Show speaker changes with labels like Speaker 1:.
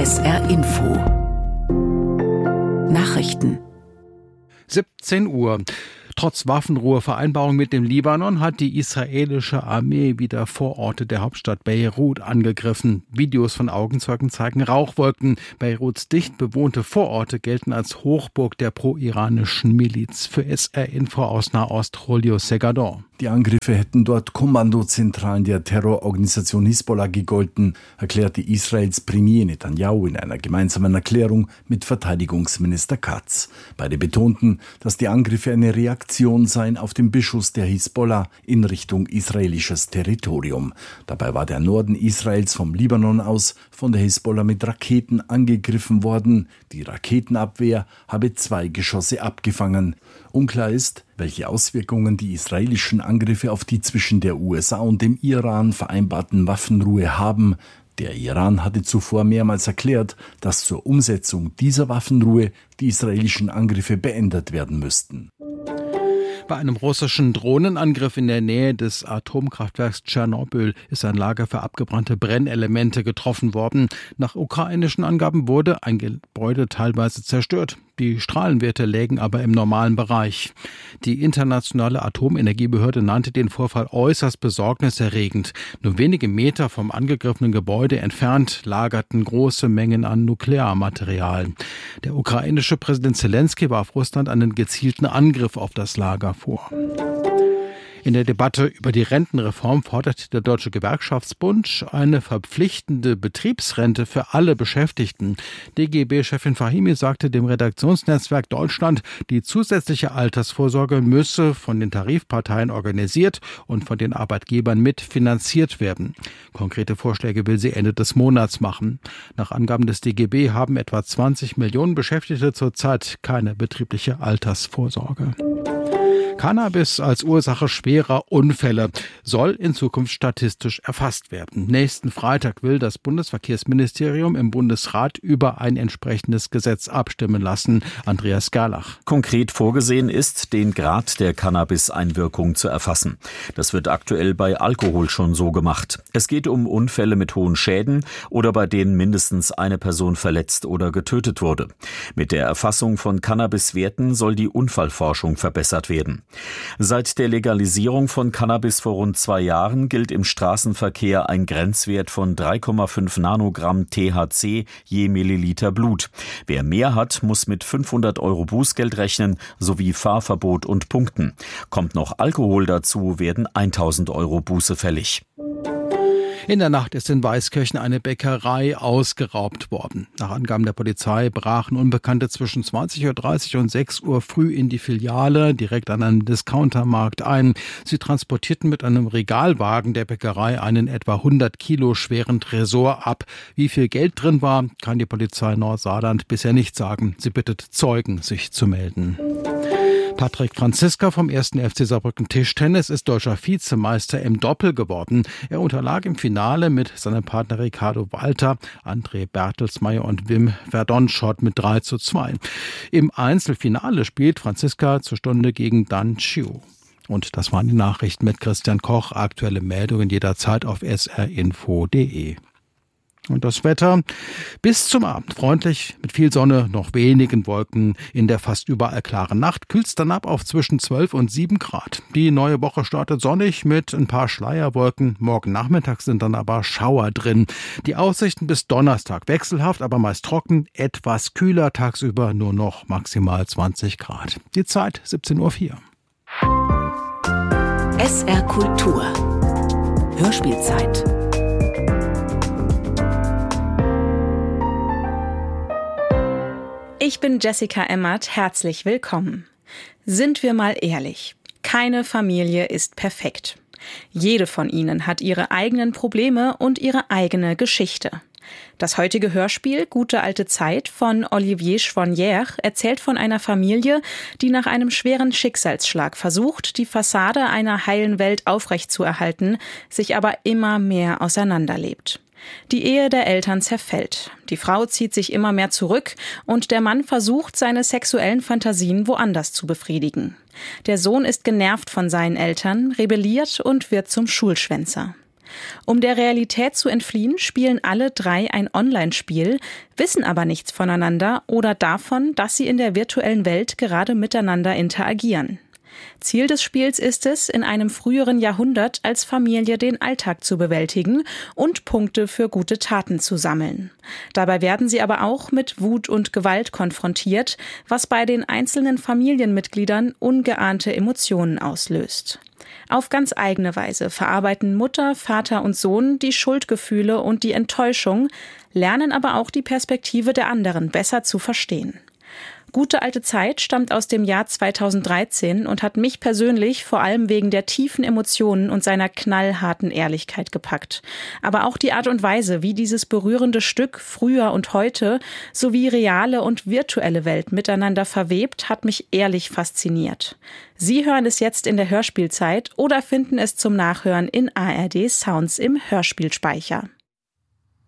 Speaker 1: SR Info Nachrichten
Speaker 2: 17 Uhr. Trotz Waffenruhevereinbarung mit dem Libanon hat die israelische Armee wieder Vororte der Hauptstadt Beirut angegriffen. Videos von Augenzeugen zeigen Rauchwolken. Beiruts dicht bewohnte Vororte gelten als Hochburg der pro-iranischen Miliz. Für SR Info aus Nahost, Julio Segador.
Speaker 3: Die Angriffe hätten dort Kommandozentralen der Terrororganisation Hisbollah gegolten, erklärte Israels Premier Netanyahu in einer gemeinsamen Erklärung mit Verteidigungsminister Katz. Beide betonten, dass die Angriffe eine Reaktion seien auf den Beschuss der Hisbollah in Richtung israelisches Territorium. Dabei war der Norden Israels vom Libanon aus von der Hisbollah mit Raketen angegriffen worden. Die Raketenabwehr habe 2 Geschosse abgefangen. Unklar ist, welche Auswirkungen die israelischen Angriffe auf die zwischen der USA und dem Iran vereinbarten Waffenruhe haben. Der Iran hatte zuvor mehrmals erklärt, dass zur Umsetzung dieser Waffenruhe die israelischen Angriffe beendet werden müssten.
Speaker 2: Bei einem russischen Drohnenangriff in der Nähe des Atomkraftwerks Tschernobyl ist ein Lager für abgebrannte Brennelemente getroffen worden. Nach ukrainischen Angaben wurde ein Gebäude teilweise zerstört. Die Strahlenwerte lägen aber im normalen Bereich. Die internationale Atomenergiebehörde nannte den Vorfall äußerst besorgniserregend. Nur wenige Meter vom angegriffenen Gebäude entfernt lagerten große Mengen an Nuklearmaterial. Der ukrainische Präsident Zelensky warf Russland einen gezielten Angriff auf das Lager vor. In der Debatte über die Rentenreform fordert der Deutsche Gewerkschaftsbund eine verpflichtende Betriebsrente für alle Beschäftigten. DGB-Chefin Fahimi sagte dem Redaktionsnetzwerk Deutschland, die zusätzliche Altersvorsorge müsse von den Tarifparteien organisiert und von den Arbeitgebern mitfinanziert werden. Konkrete Vorschläge will sie Ende des Monats machen. Nach Angaben des DGB haben etwa 20 Millionen Beschäftigte zurzeit keine betriebliche Altersvorsorge. Cannabis als Ursache schwerer Unfälle soll in Zukunft statistisch erfasst werden. Nächsten Freitag will das Bundesverkehrsministerium im Bundesrat über ein entsprechendes Gesetz abstimmen lassen. Andreas Gerlach.
Speaker 4: Konkret vorgesehen ist, den Grad der Cannabis-Einwirkung zu erfassen. Das wird aktuell bei Alkohol schon so gemacht. Es geht um Unfälle mit hohen Schäden oder bei denen mindestens eine Person verletzt oder getötet wurde. Mit der Erfassung von Cannabis-Werten soll die Unfallforschung verbessert werden. Seit der Legalisierung von Cannabis vor rund 2 Jahren gilt im Straßenverkehr ein Grenzwert von 3,5 Nanogramm THC je Milliliter Blut. Wer mehr hat, muss mit 500 € Bußgeld rechnen, sowie Fahrverbot und Punkten. Kommt noch Alkohol dazu, werden 1.000 € Buße fällig.
Speaker 2: In der Nacht ist in Weißkirchen eine Bäckerei ausgeraubt worden. Nach Angaben der Polizei brachen Unbekannte zwischen 20.30 Uhr und 6 Uhr früh in die Filiale direkt an einem Discountermarkt ein. Sie transportierten mit einem Regalwagen der Bäckerei einen etwa 100 Kilo schweren Tresor ab. Wie viel Geld drin war, kann die Polizei Nordsaarland bisher nicht sagen. Sie bittet Zeugen, sich zu melden. Patrick Franziska vom 1. FC Saarbrücken Tischtennis ist deutscher Vizemeister im Doppel geworden. Er unterlag im Finale mit seinem Partner Ricardo Walter, André Bertelsmeier und Wim Verdonschot mit 3:2. Im Einzelfinale spielt Franziska zur Stunde gegen Dan Chiu. Und das waren die Nachrichten mit Christian Koch. Aktuelle Meldungen jederzeit auf srinfo.de. Und das Wetter bis zum Abend freundlich, mit viel Sonne, noch wenigen Wolken. In der fast überall klaren Nacht kühlt es dann ab auf zwischen 12 und 7 Grad. Die neue Woche startet sonnig mit ein paar Schleierwolken. Morgen Nachmittag sind dann aber Schauer drin. Die Aussichten bis Donnerstag wechselhaft, aber meist trocken, etwas kühler, tagsüber nur noch maximal 20 Grad. Die Zeit 17:04 Uhr.
Speaker 1: SR Kultur Hörspielzeit.
Speaker 5: Ich bin Jessica Emmert, herzlich willkommen. Sind wir mal ehrlich, keine Familie ist perfekt. Jede von ihnen hat ihre eigenen Probleme und ihre eigene Geschichte. Das heutige Hörspiel Gute alte Zeit von Olivier Chouanière erzählt von einer Familie, die nach einem schweren Schicksalsschlag versucht, die Fassade einer heilen Welt aufrechtzuerhalten, sich aber immer mehr auseinanderlebt. Die Ehe der Eltern zerfällt. Die Frau zieht sich immer mehr zurück und der Mann versucht, seine sexuellen Fantasien woanders zu befriedigen. Der Sohn ist genervt von seinen Eltern, rebelliert und wird zum Schulschwänzer. Um der Realität zu entfliehen, spielen alle 3 ein Online-Spiel, wissen aber nichts voneinander oder davon, dass sie in der virtuellen Welt gerade miteinander interagieren. Ziel des Spiels ist es, in einem früheren Jahrhundert als Familie den Alltag zu bewältigen und Punkte für gute Taten zu sammeln. Dabei werden sie aber auch mit Wut und Gewalt konfrontiert, was bei den einzelnen Familienmitgliedern ungeahnte Emotionen auslöst. Auf ganz eigene Weise verarbeiten Mutter, Vater und Sohn die Schuldgefühle und die Enttäuschung, lernen aber auch die Perspektive der anderen besser zu verstehen. Gute alte Zeit stammt aus dem Jahr 2013 und hat mich persönlich vor allem wegen der tiefen Emotionen und seiner knallharten Ehrlichkeit gepackt. Aber auch die Art und Weise, wie dieses berührende Stück früher und heute sowie reale und virtuelle Welt miteinander verwebt, hat mich ehrlich fasziniert. Sie hören es jetzt in der Hörspielzeit oder finden es zum Nachhören in ARD Sounds im Hörspielspeicher.